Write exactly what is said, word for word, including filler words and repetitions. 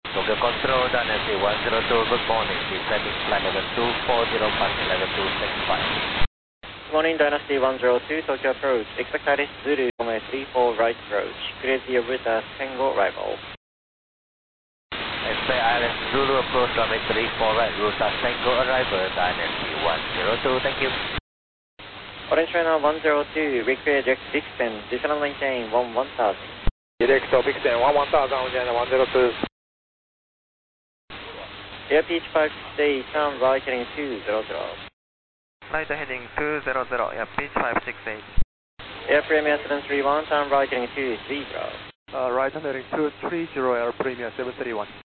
Tokyo Control, Dynasty one zero two, good morning. Descending flight level two four zero, passing level two six five. Good morning, Dynasty one zero two, Tokyo approach. Expect Iris Zulu, runway three four right approach. Clear the with a single arrival. Expect Iris Zulu approach, runway three four right, route Tango arrival, Dynasty one zero two, thank you. Orange China one zero two, require direct distance, descend maintain one one thousand. Direct distance one one thousand, Orange China one zero two. Air pitch five six eight, turn right heading two zero zero. Right heading two zero zero, yeah, pitch five six eight. Air Premier seven three one, turn right heading two three zero. Uh, right heading two three zero, Air Premier seven three one.